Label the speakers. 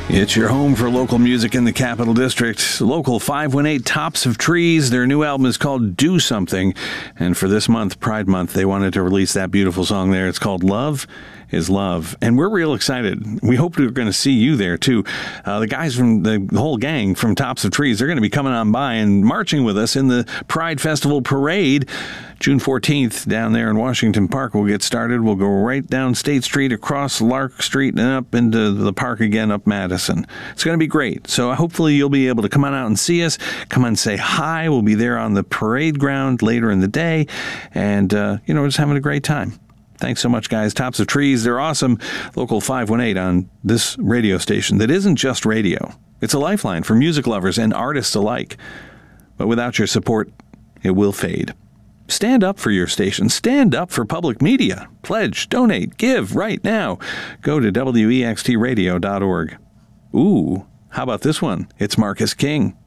Speaker 1: It's your home for local music in the Capital District. Local 518 Tops of Trees. Their new album is called Do Something. And for this month, Pride Month, they wanted to release that beautiful song there. It's called Love is Love. And we're real excited. We hope we're going to see you there, too. The guys from the whole gang from Tops of Trees, they're going to be coming on by and marching with us in the Pride Festival Parade. June 14th, down there in Washington Park, we'll get started. We'll go right down State Street, across Lark Street, and up into the park again, up Madison. It's going to be great. So hopefully you'll be able to come on out and see us. Come and say hi. We'll be there on the parade ground later in the day. And, just having a great time. Thanks so much, guys. Tops of Trees, they're awesome. Local 518 on this radio station that isn't just radio. It's a lifeline for music lovers and artists alike. But without your support, it will fade. Stand up for your station. Stand up for public media. Pledge, donate, give right now. Go to wextradio.org. Ooh, how about this one? It's Marcus King.